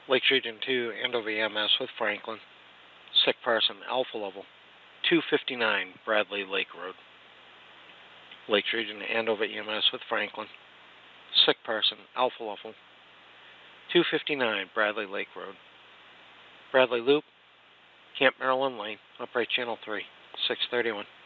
Lakes Region 2, Andover EMS with Franklin. Sick person, Alpha Level. 259 Bradley Lake Road. Lakes Region, Andover EMS with Franklin. Sick person, Alpha Level. 259 Bradley Lake Road. Bradley Loop, Camp Maryland Lane, upright channel 3, 631.